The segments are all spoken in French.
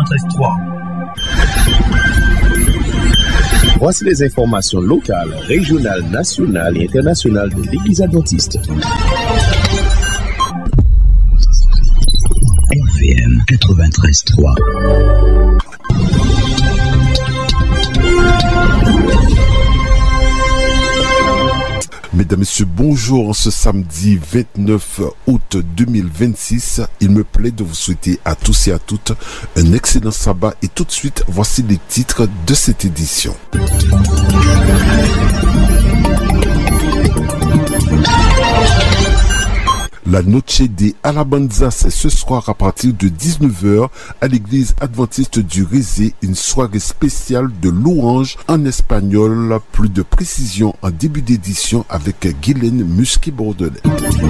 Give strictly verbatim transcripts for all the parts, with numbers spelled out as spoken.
quatre-vingt-treize trois. Voici les informations locales, régionales, nationales et internationales de l'Église adventiste. F M quatre-vingt-treize trois. Mesdames, Messieurs, bonjour. En ce samedi vingt-neuf août deux mille vingt-six, il me plaît de vous souhaiter à tous et à toutes un excellent sabbat. Et tout de suite, voici les titres de cette édition. La Noche de Alabanza, c'est ce soir à partir de dix-neuf heures à l'église adventiste du Rézé, une soirée spéciale de louanges en espagnol. Plus de précision en début d'édition avec Guylaine Musquet-Bordelais.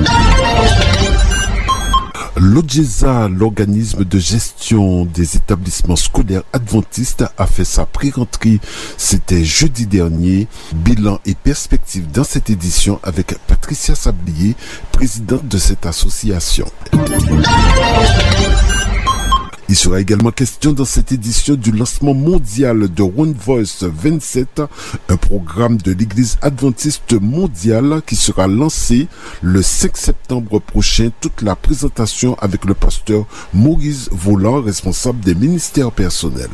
L'Ogeza, l'organisme de gestion des établissements scolaires adventistes, a fait sa pré-rentrée. C'était jeudi dernier. Bilan et perspective dans cette édition avec Patricia Sablier, présidente de cette association. Il sera également question dans cette édition du lancement mondial de One Voice vingt-sept, un programme de l'Église adventiste mondiale qui sera lancé le cinq septembre prochain. Toute la présentation avec le pasteur Maurice Volant, responsable des ministères personnels.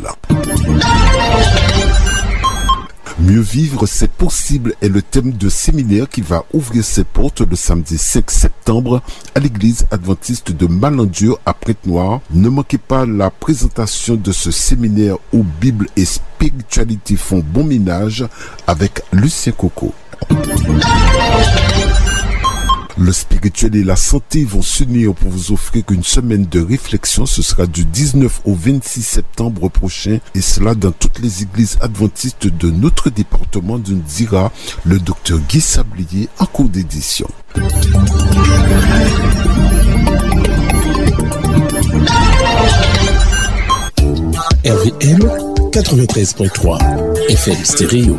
Mieux vivre, c'est possible est le thème de séminaire qui va ouvrir ses portes le samedi cinq septembre à l'église adventiste de Malandieu à Pointe-Noire. Ne manquez pas la présentation de ce séminaire où Bible et spiritualité font bon ménage avec Lucien Coco. Le spirituel et la santé vont s'unir pour vous offrir une semaine de réflexion. Ce sera du dix-neuf au vingt-six septembre prochain et cela dans toutes les églises adventistes de notre département, nous dira le docteur Guy Sablier en cours d'édition. R V M quatre-vingt-treize trois F M stéréo.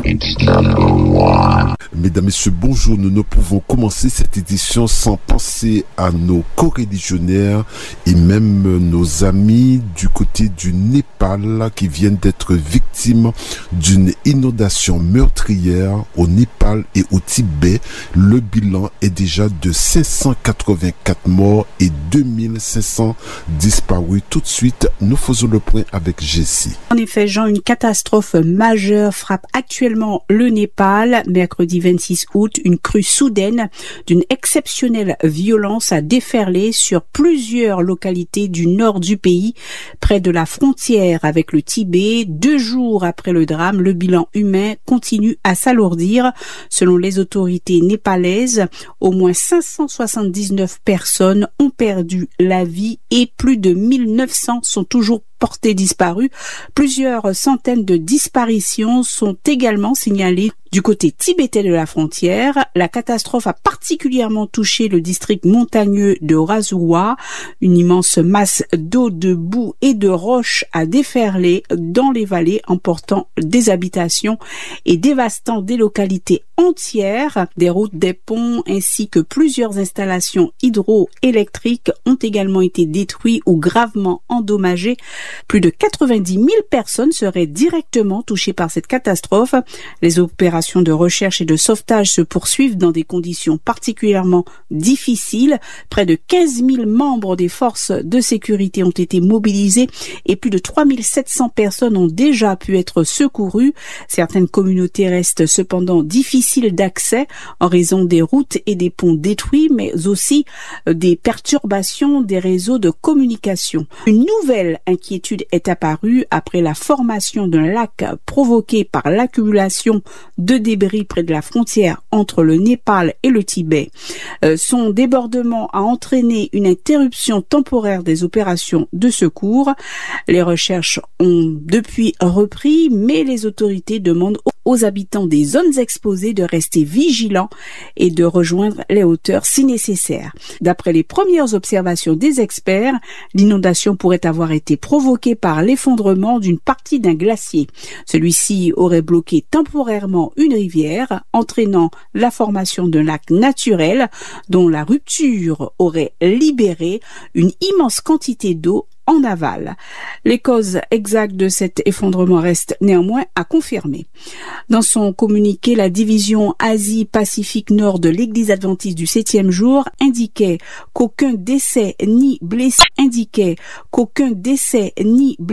Mesdames, Messieurs, bonjour. Nous ne pouvons commencer cette édition sans penser à nos coreligionnaires et même nos amis du côté du Népal qui viennent d'être victimes d'une inondation meurtrière au Népal et au Tibet. Le bilan est déjà de cinq cent quatre-vingt-quatre morts et deux mille cinq cents disparus. Tout de suite, nous faisons le point avec Jessie. En effet, Jean, une catastrophe majeure frappe actuellement le Népal. Mercredi vingt-six août, une crue soudaine d'une exceptionnelle violence a déferlé sur plusieurs localités du nord du pays, près de la frontière avec le Tibet. Deux jours après le drame, le bilan humain continue à s'alourdir. Selon les autorités népalaises, au moins cinq cent soixante-dix-neuf personnes ont perdu la vie et plus de mille neuf cents sont toujours portés disparus. Plusieurs centaines de disparitions sont également signalées du côté tibétain de la frontière. La catastrophe a particulièrement touché le district montagneux de Razoua. Une immense masse d'eau, de boue et de roches a déferlé dans les vallées, emportant des habitations et dévastant des localités entières. Des routes, des ponts ainsi que plusieurs installations hydroélectriques ont également été détruites ou gravement endommagées. Plus de quatre-vingt-dix mille personnes seraient directement touchées par cette catastrophe. Les opérations de recherche et de sauvetage se poursuivent dans des conditions particulièrement difficiles. Près de quinze mille membres des forces de sécurité ont été mobilisés et plus de trois mille sept cents personnes ont déjà pu être secourues. Certaines communautés restent cependant difficiles d'accès en raison des routes et des ponts détruits, mais aussi des perturbations des réseaux de communication. Une nouvelle inquiétude est apparue après la formation d'un lac provoqué par l'accumulation de débris près de la frontière entre le Népal et le Tibet. Euh, son débordement a entraîné une interruption temporaire des opérations de secours. Les recherches ont depuis repris, mais les autorités demandent aux habitants des zones exposées de rester vigilants et de rejoindre les hauteurs si nécessaire. D'après les premières observations des experts, l'inondation pourrait avoir été provoquée par l'effondrement d'une partie d'un glacier. Celui-ci aurait bloqué temporairement une rivière, entraînant la formation d'un lac naturel dont la rupture aurait libéré une immense quantité d'eau en aval. Les causes exactes de cet effondrement restent néanmoins à confirmer. Dans son communiqué, la division Asie-Pacifique Nord de l'Église adventiste du septième jour indiquait qu'aucun décès ni blessé indiquait qu'aucun décès ni blessé